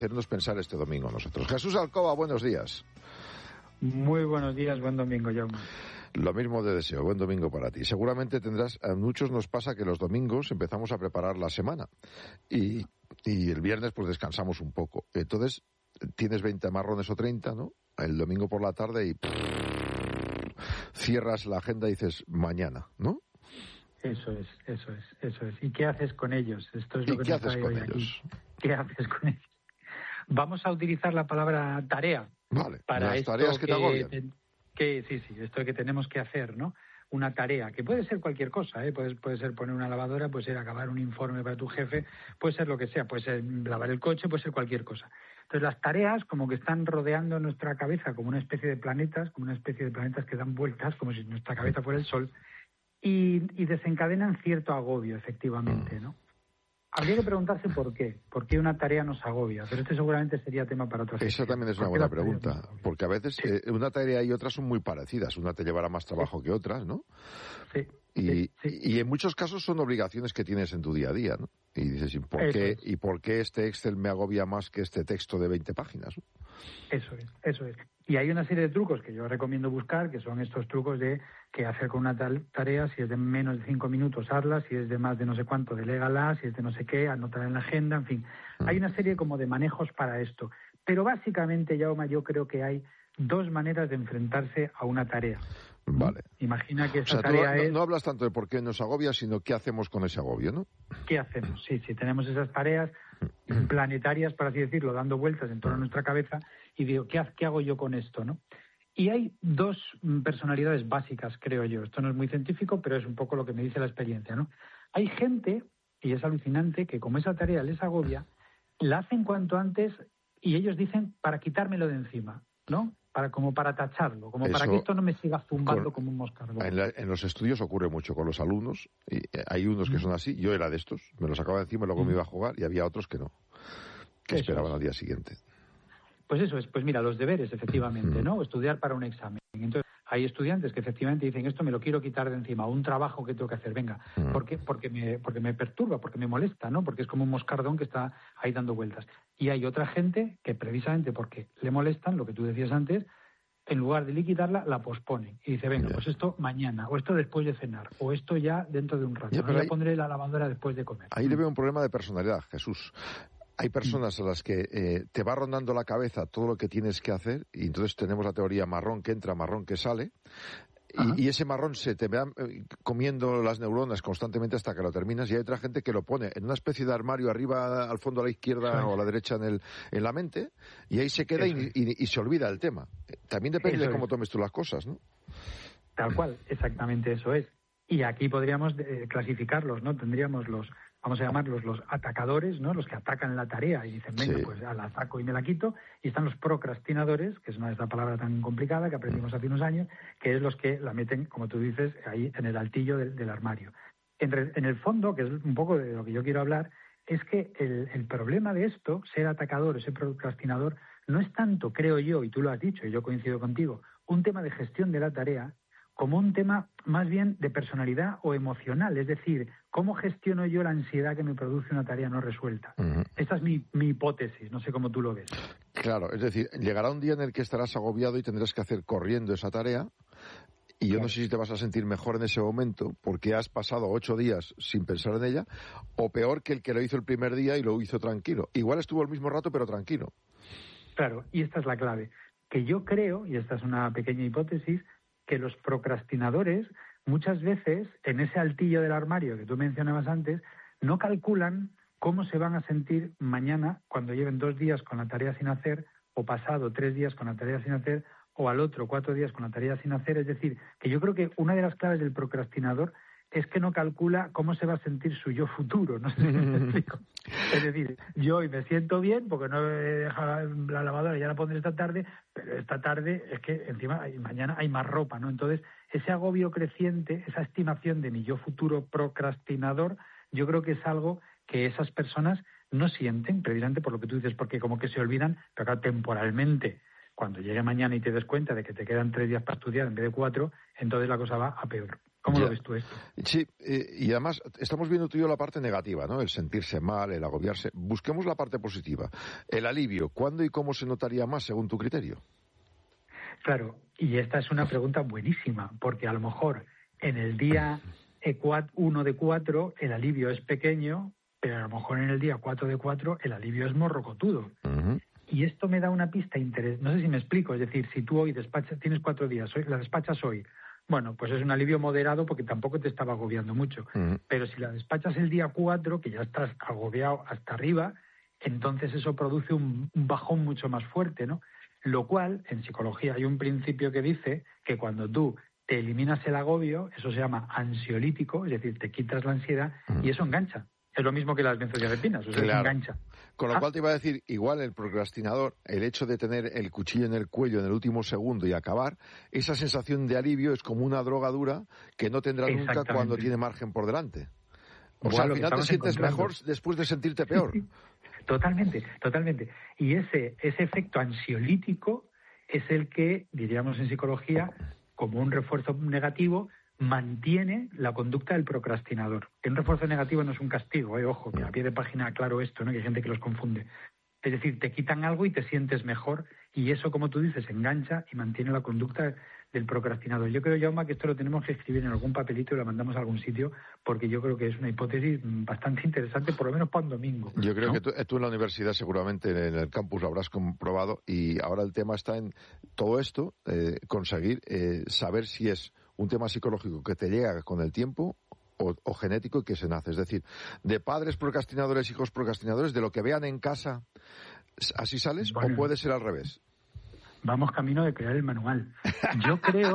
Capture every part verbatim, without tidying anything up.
hacernos pensar este domingo a nosotros. Jesús Alcoba, buenos días. Muy buenos días, buen domingo, Jaume. Lo mismo de deseo, buen domingo para ti. Seguramente tendrás, a muchos nos pasa que los domingos empezamos a preparar la semana y, y el viernes pues descansamos un poco. Entonces tienes veinte marrones o treinta, ¿no? El domingo por la tarde y prrr, cierras la agenda y dices mañana, ¿no? Eso es, eso es, eso es. ¿Y qué haces con ellos? Esto es lo ¿Y que qué nos haces trae con hoy ellos? aquí. ¿Qué haces con ellos? Vamos a utilizar la palabra tarea. Vale, para las esto tareas que te agobian. Te, que sí, sí, esto que tenemos que hacer, ¿no? Una tarea, que puede ser cualquier cosa, ¿eh? Puede, puede ser poner una lavadora, puede ser acabar un informe para tu jefe, puede ser lo que sea, puede ser lavar el coche, puede ser cualquier cosa. Entonces las tareas como que están rodeando nuestra cabeza como una especie de planetas, como una especie de planetas que dan vueltas, como si nuestra cabeza fuera el sol, y, y desencadenan cierto agobio, efectivamente, ¿no? Habría que preguntarse por qué. ¿Por qué una tarea nos agobia? Pero este seguramente sería tema para otra Esa también es una buena pregunta, porque a veces sí. eh, una tarea y otras son muy parecidas. Una te llevará más trabajo sí. que otras, ¿no? Sí. Y, sí, sí. y en muchos casos son obligaciones que tienes en tu día a día, ¿no? Y dices, ¿y por, qué, es. ¿y por qué este Excel me agobia más que este texto de veinte páginas? ¿No? Eso es, eso es. Y hay una serie de trucos que yo recomiendo buscar, que son estos trucos de qué hacer con una tal tarea, si es de menos de cinco minutos, hazla, si es de más de no sé cuánto, delégala, si es de no sé qué, anótala en la agenda, en fin. Mm. Hay una serie como de manejos para esto. Pero básicamente, Jaume, yo creo que hay dos maneras de enfrentarse a una tarea. Vale. Imagina que esa o sea, tarea tú no, es... no hablas tanto de por qué nos agobia, sino qué hacemos con ese agobio, ¿no? ¿Qué hacemos? Sí, sí, tenemos esas tareas planetarias, por así decirlo, dando vueltas en torno a nuestra cabeza y digo, ¿qué, qué hago yo con esto, no? Y hay dos personalidades básicas, creo yo. Esto no es muy científico, pero es un poco lo que me dice la experiencia, ¿no? Hay gente, y es alucinante, que como esa tarea les agobia, la hacen cuanto antes y ellos dicen para quitármelo de encima, ¿no? Para, como para tacharlo, como Eso, para que esto no me siga zumbando con, como un moscardón. En, la, en los estudios ocurre mucho con los alumnos, y hay unos que son así, yo era de estos, me los sacaba de encima y luego mm. me iba a jugar, y había otros que no, que Eso esperaban es. al día siguiente. Pues eso es, pues mira, los deberes, efectivamente, ¿no? Estudiar para un examen. Entonces, hay estudiantes que efectivamente dicen, esto me lo quiero quitar de encima, un trabajo que tengo que hacer, venga, ¿por qué? Porque me, porque me perturba, porque me molesta, ¿no? Porque es como un moscardón que está ahí dando vueltas. Y hay otra gente que precisamente porque le molestan, lo que tú decías antes, en lugar de liquidarla, la posponen. Y dice, venga, yeah. pues esto mañana, o esto después de cenar, o esto ya dentro de un rato. Yeah, ¿no? Ya ahí, pondré la lavadora después de comer. Ahí mm. le veo un problema de personalidad, Jesús. Hay personas a las que eh, te va rondando la cabeza todo lo que tienes que hacer, y entonces tenemos la teoría marrón que entra, marrón que sale, y, y ese marrón se te va eh, comiendo las neuronas constantemente hasta que lo terminas, y hay otra gente que lo pone en una especie de armario arriba, al fondo a la izquierda sí. o a la derecha en, el, en la mente, y ahí se queda y, y, y se olvida el tema. También depende eso de cómo es. tomes tú las cosas, ¿no? Tal cual, exactamente eso es. Y aquí podríamos eh, clasificarlos, ¿no? Tendríamos los... vamos a llamarlos los atacadores, ¿no? Los que atacan la tarea y dicen, venga, sí. pues la ataco y me la quito. Y están los procrastinadores, que es una esa palabra tan complicada que aprendimos hace unos años, que es los que la meten, como tú dices, ahí en el altillo del, del armario. En, re, en el fondo, que es un poco de lo que yo quiero hablar, es que el, el problema de esto, ser atacador o ser procrastinador, no es tanto, creo yo, y tú lo has dicho, y yo coincido contigo, un tema de gestión de la tarea, como un tema más bien de personalidad o emocional, es decir, ¿cómo gestiono yo la ansiedad que me produce una tarea no resuelta? Uh-huh. Esta es mi, mi hipótesis, no sé cómo tú lo ves. Claro, es decir, llegará un día en el que estarás agobiado y tendrás que hacer corriendo esa tarea, y yo claro. no sé si te vas a sentir mejor en ese momento porque has pasado ocho días sin pensar en ella, o peor que el que lo hizo el primer día y lo hizo tranquilo. Igual estuvo el mismo rato, pero tranquilo. Claro, y esta es la clave, que yo creo, y esta es una pequeña hipótesis, que los procrastinadores muchas veces en ese altillo del armario que tú mencionabas antes no calculan cómo se van a sentir mañana cuando lleven dos días con la tarea sin hacer, o pasado tres días con la tarea sin hacer, o al otro cuatro días con la tarea sin hacer. Es decir, que yo creo que una de las claves del procrastinador es que no calcula cómo se va a sentir su yo futuro, no sé si me explico. Es decir, yo hoy me siento bien porque no he dejado la lavadora, ya la pondré esta tarde, pero esta tarde es que encima hay, mañana hay más ropa, ¿no? Entonces, ese agobio creciente, esa estimación de mi yo futuro procrastinador, yo creo que es algo que esas personas no sienten, precisamente por lo que tú dices, porque como que se olvidan, pero claro, temporalmente, cuando llegue mañana y te des cuenta de que te quedan tres días para estudiar en vez de cuatro, entonces la cosa va a peor. ¿Cómo ya. lo ves tú esto? Sí, eh, y además estamos viendo tú y yo la parte negativa, ¿no? El sentirse mal, el agobiarse. Busquemos la parte positiva. El alivio, ¿cuándo y cómo se notaría más según tu criterio? Claro, y esta es una pregunta buenísima, porque a lo mejor en el día uno de cuatro el alivio es pequeño, pero a lo mejor en el día cuatro de cuatro el alivio es morrocotudo. Uh-huh. Y esto me da una pista interesante. No sé si me explico. Es decir, si tú hoy despachas, tienes cuatro días, hoy la despachas hoy, bueno, pues es un alivio moderado porque tampoco te estaba agobiando mucho. Uh-huh. Pero si la despachas el día cuatro, que ya estás agobiado hasta arriba, entonces eso produce un, un bajón mucho más fuerte, ¿no? Lo cual, en psicología hay un principio que dice que cuando tú te eliminas el agobio, eso se llama ansiolítico, es decir, te quitas la ansiedad uh-huh. y eso engancha. Es lo mismo que las benzodiazepinas, o sea, claro. engancha. Con lo ah. cual te iba a decir, igual el procrastinador, el hecho de tener el cuchillo en el cuello en el último segundo y acabar, esa sensación de alivio es como una droga dura que no tendrá nunca cuando tiene margen por delante. O bueno, sea, al final te sientes mejor después de sentirte peor. Totalmente, totalmente. Y ese, ese efecto ansiolítico es el que, diríamos en psicología, como un refuerzo negativo, mantiene la conducta del procrastinador. Un refuerzo negativo no es un castigo, eh, ojo, que a pie de página aclaro esto, ¿no? Que hay gente que los confunde. Es decir, te quitan algo y te sientes mejor, y eso, como tú dices, engancha y mantiene la conducta del procrastinador. Yo creo, Jaume, que esto lo tenemos que escribir en algún papelito y lo mandamos a algún sitio, porque yo creo que es una hipótesis bastante interesante, por lo menos para un domingo. Yo creo ¿no? que tú, tú en la universidad seguramente en el campus lo habrás comprobado, y ahora el tema está en todo esto, eh, conseguir eh, saber si es un tema psicológico que te llega con el tiempo o, o genético y que se nace. Es decir, de padres procrastinadores, hijos procrastinadores, de lo que vean en casa, ¿así sales? Bueno, ¿o puede ser al revés? Vamos camino de crear el manual. Yo creo...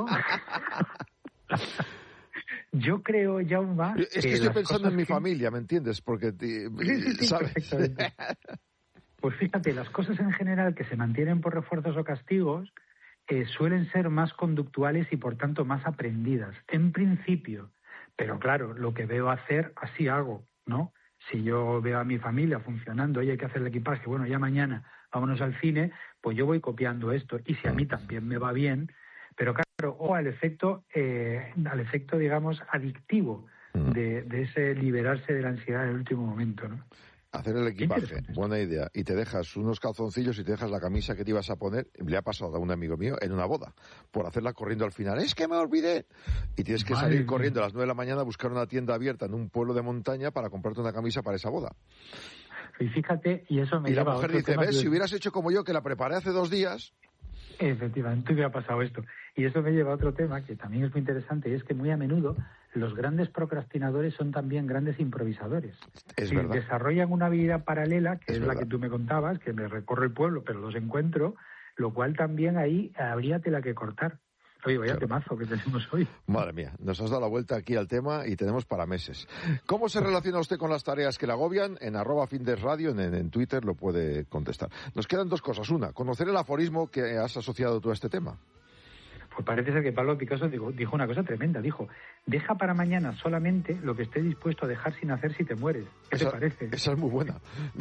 Yo creo, Jaume... Es que, que estoy pensando en mi que... familia, ¿me entiendes? Porque, sí, sí, sí, ¿sabes? Perfectamente. Pues fíjate, las cosas en general que se mantienen por refuerzos o castigos eh, suelen ser más conductuales y, por tanto, más aprendidas, en principio. Pero, claro, lo que veo hacer, así hago, ¿no? Si yo veo a mi familia funcionando, oye, hay que hacer el equipaje, bueno, ya mañana vámonos al cine, pues yo voy copiando esto. Y si a mí también me va bien, pero claro, o al efecto, eh, al efecto, digamos, adictivo de, de ese liberarse de la ansiedad en el último momento, ¿no? Hacer el equipaje, buena idea. Y te dejas unos calzoncillos y te dejas la camisa que te ibas a poner. Le ha pasado a un amigo mío en una boda, por hacerla corriendo al final. ¡Es que me olvidé! Y tienes que Madre salir mía. corriendo a las nueve de la mañana a buscar una tienda abierta en un pueblo de montaña para comprarte una camisa para esa boda. Y fíjate, y eso me y lleva la mujer a otro dice, tema ¿ves? Que... Si hubieras hecho como yo, que la preparé hace dos días... Efectivamente, hubiera pasado esto. Y eso me lleva a otro tema que también es muy interesante, y es que muy a menudo los grandes procrastinadores son también grandes improvisadores. Es y verdad. Desarrollan una vida paralela, que es, es verdad. la que tú me contabas, que me recorro el pueblo, pero los encuentro, lo cual también ahí habría tela que cortar. Oye, vaya claro. temazo que tenemos hoy. Madre mía, nos has dado la vuelta aquí al tema y tenemos para meses. ¿Cómo se relaciona usted con las tareas que le agobian? En arroba Finders Radio, en, en Twitter lo puede contestar. Nos quedan dos cosas. Una, conocer el aforismo que has asociado tú a este tema. Pues parece ser que Pablo Picasso dijo, dijo una cosa tremenda. Dijo, deja para mañana solamente lo que estés dispuesto a dejar sin hacer si te mueres. ¿Qué esa, te parece? Esa es muy buena.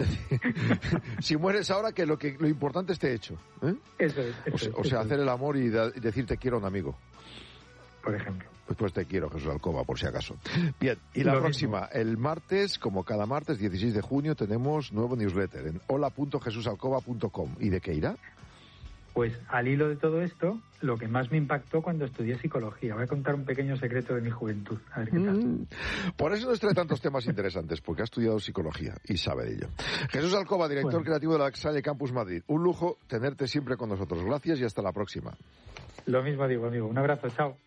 Si mueres ahora, que lo que lo importante esté hecho. ¿eh? Eso es. Eso o sea, es, o sea eso hacer es. el amor y, da, y decir te quiero a un amigo. Por ejemplo. Pues, pues te quiero, Jesús Alcoba, por si acaso. Bien, y la lo próxima, mismo. El martes, como cada martes, dieciséis de junio, tenemos nuevo newsletter en hola punto jesús alcoba punto com. ¿Y de qué irá? Pues al hilo de todo esto, lo que más me impactó cuando estudié psicología. Voy a contar un pequeño secreto de mi juventud. A ver qué tal. Mm, por eso nos trae tantos temas interesantes, porque ha estudiado psicología y sabe de ello. Jesús Alcoba, director bueno. creativo de la Salle Campus Madrid. Un lujo tenerte siempre con nosotros. Gracias y hasta la próxima. Lo mismo digo, amigo. Un abrazo. Chao.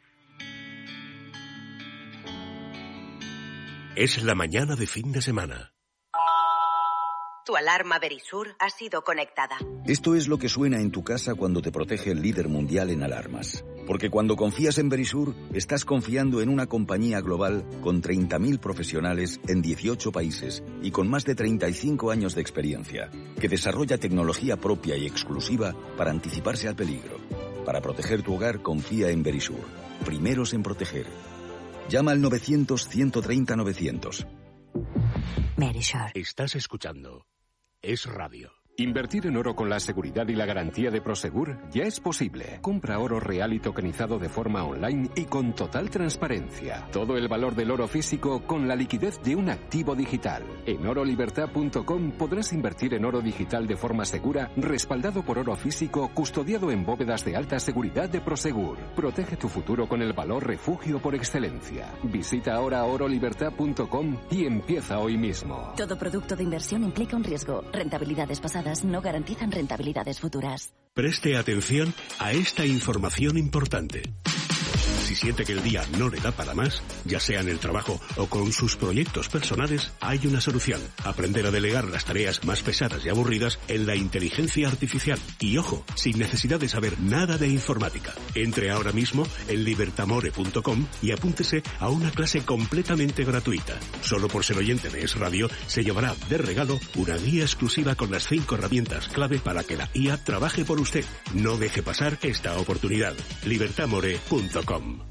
Es la mañana de fin de semana. Tu alarma Verisur ha sido conectada. Esto es lo que suena en tu casa cuando te protege el líder mundial en alarmas. Porque cuando confías en Verisur, estás confiando en una compañía global con treinta mil profesionales en dieciocho países y con más de treinta y cinco años de experiencia, que desarrolla tecnología propia y exclusiva para anticiparse al peligro. Para proteger tu hogar, confía en Verisur. Primeros en proteger. Llama al novecientos, ciento treinta, novecientos. Verisur. Estás escuchando Es Radio. Invertir en oro con la seguridad y la garantía de Prosegur ya es posible. Compra oro real y tokenizado de forma online y con total transparencia. Todo el valor del oro físico con la liquidez de un activo digital. En oro libertad punto com podrás invertir en oro digital de forma segura, respaldado por oro físico, custodiado en bóvedas de alta seguridad de Prosegur. Protege tu futuro con el valor refugio por excelencia. Visita ahora oro libertad punto com y empieza hoy mismo. Todo producto de inversión implica un riesgo. Rentabilidades pasadas no garantizan rentabilidades futuras. Preste atención a esta información importante. Si siente que el día no le da para más, ya sea en el trabajo o con sus proyectos personales, hay una solución. Aprender a delegar las tareas más pesadas y aburridas en la inteligencia artificial. Y ojo, sin necesidad de saber nada de informática. Entre ahora mismo en libertamore punto com y apúntese a una clase completamente gratuita. Solo por ser oyente de Es Radio, se llevará de regalo una guía exclusiva con las cinco herramientas clave para que la I A trabaje por usted. No deje pasar esta oportunidad. libertamore punto com.